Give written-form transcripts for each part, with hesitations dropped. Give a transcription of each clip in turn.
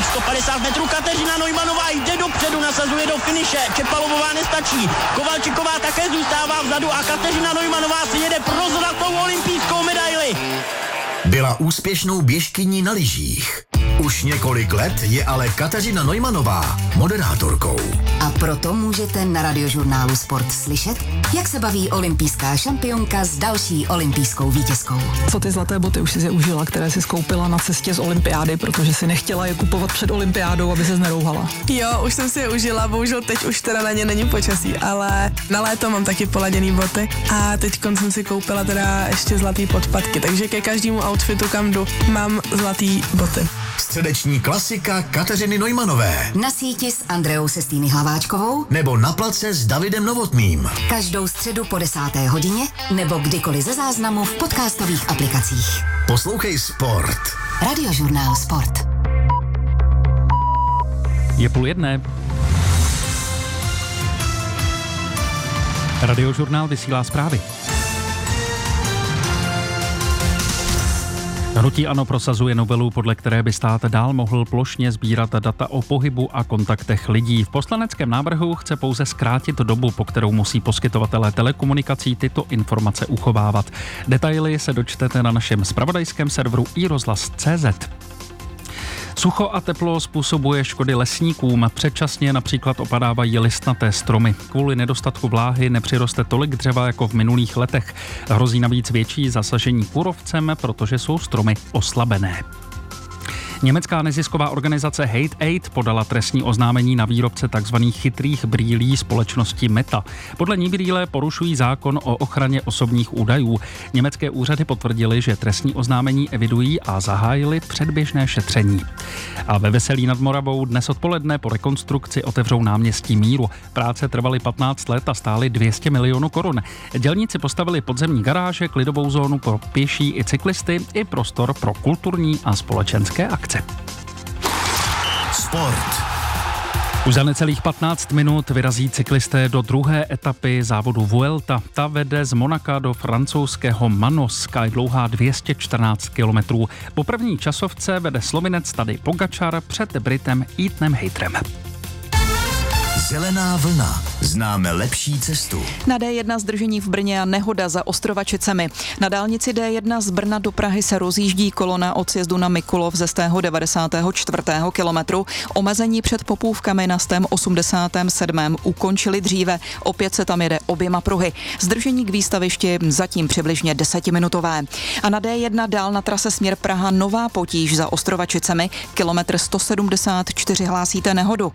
dalších 150 metrů. Kateřina Neumannová jde dopředu, nasazuje do finiše. Čepalovová nestačí. Kovalčiková také zůstává vzadu a Kateřina Neumannová si jede pro zlatou olympijskou medaili. Byla úspěšnou běžkyní na lyžích. Už několik let je ale Kateřina Neumannová moderátorkou. A proto můžete na Radiožurnálu Sport slyšet, jak se baví olympijská šampionka s další olympijskou vítězkou. Co ty zlaté boty už si je užila, které si skoupila na cestě z olympiády, protože si nechtěla je kupovat před olympiádou, aby se nerouhala? Jo, už jsem si je užila, bohužel teď už teda na ně není počasí, ale na léto mám taky poladěný boty a teď jsem si koupila teda ještě zlatý podpatky, takže ke každému outfitu, kam jdu, mám zlatý boty. Středeční klasika Kateřiny Neumannové. Na síti s Andreou Sestýny Hlaváčkovou Nebo na place s Davidem Novotným. každou středu po 10. hodině nebo kdykoliv ze záznamu v podcastových aplikacích. Poslouchej Sport. Radiožurnál Sport. Je 12:30. Radiožurnál vysílá zprávy. Hnutí ANO prosazuje novelu, podle které by stát dál mohl plošně sbírat data o pohybu a kontaktech lidí. V poslaneckém návrhu chce pouze zkrátit dobu, po kterou musí poskytovatelé telekomunikací tyto informace uchovávat. Detaily se dočtete na našem zpravodajském serveru iRozhlas.cz. Sucho a teplo způsobuje škody lesníkům. Předčasně například opadávají listnaté stromy. Kvůli nedostatku vláhy nepřiroste tolik dřeva jako v minulých letech. Hrozí navíc větší zasažení kůrovcem, protože jsou stromy oslabené. Německá nezisková organizace Hate Aid podala trestní oznámení na výrobce tzv. Chytrých brýlí společnosti Meta. Podle ní brýle porušují zákon o ochraně osobních údajů. Německé úřady potvrdily, že trestní oznámení evidují a zahájili předběžné šetření. A ve Veselí nad Moravou dnes odpoledne po rekonstrukci otevřou náměstí Míru. Práce trvaly 15 let a stály 200 milionů korun. Dělníci postavili podzemní garáže, klidovou zónu pro pěší i cyklisty i prostor pro kulturní a společenské akce. Sport. Už za necelých 15 minut vyrazí cyklisté do druhé etapy závodu Vuelta. Ta vede z Monaka do francouzského Manoska, je dlouhá 214 kilometrů. Po první časovce vede Slovinec Tadej Pogačar před Britem Ethanem Hayterem. Zelená vlna. Známe lepší cestu. Na D1 zdržení v Brně a nehoda za Ostrovačicemi. Na dálnici D1 z Brna do Prahy se rozjíždí kolona od sjezdu na Mikulov ze 94. kilometru. Omezení před Popůvkami na 87. ukončili dříve. Opět se tam jede oběma pruhy. Zdržení k výstavišti zatím přibližně 10minutové. A na D1 dál na trase směr Praha Nová Potíž za Ostrovačicemi. Kilometr 174 hlásíte nehodu.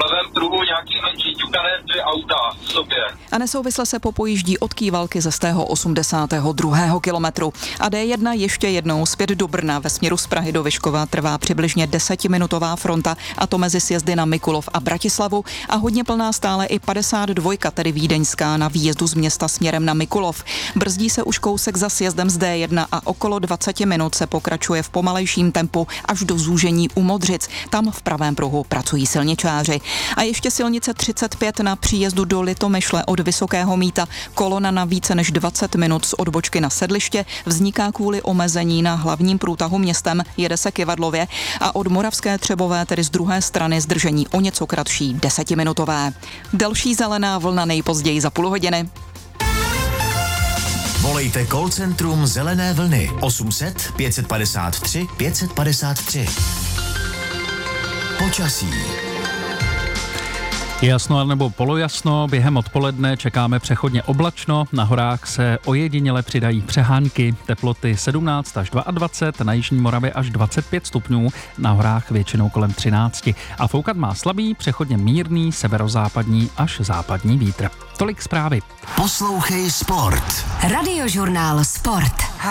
A nesouvisle se popojíždí od Kývalky ze 82. kilometru. A D1 ještě jednou zpět do Brna ve směru z Prahy do Vyškova trvá přibližně 10minutová fronta, a to mezi sjezdy na Mikulov a Bratislavu, a hodně plná stále i 52, tedy vídeňská, na výjezdu z města směrem na Mikulov. Brzdí se už kousek za sjezdem z D1 a okolo 20 minut se pokračuje v pomalejším tempu až do zúžení u Modřic. Tam v pravém pruhu pracují silničáři. A ještě silnice 35 na příjezdu do Litomyšle od Vysokého Mýta. Kolona na více než 20 minut z odbočky na Sedliště vzniká kvůli omezení na hlavním průtahu městem, jede se Kyvadlově, a od Moravské Třebové, tedy z druhé strany, zdržení o něco kratší 10minutové. Další zelená vlna nejpozději za půl hodiny. Volejte call centrum Zelené vlny 800 553 553. Počasí. Jasno nebo polojasno, během odpoledne čekáme přechodně oblačno, na horách se ojediněle přidají přehánky, teploty 17 až 22, na jižní Moravě až 25 stupňů, na horách většinou kolem 13 a foukat má slabý, přechodně mírný severozápadní až západní vítr. Tolik zprávy. Poslouchej Sport. Radiožurnál Sport.